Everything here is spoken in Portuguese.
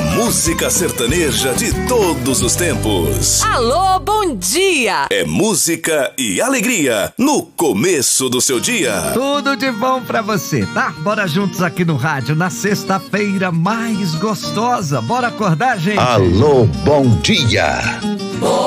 música sertaneja de todos os tempos. Alô, bom dia! É música e alegria no começo do seu dia. Tudo de bom pra você, tá? Bora juntos aqui no rádio na sexta-feira mais gostosa. Bora acordar, gente? Alô, bom dia!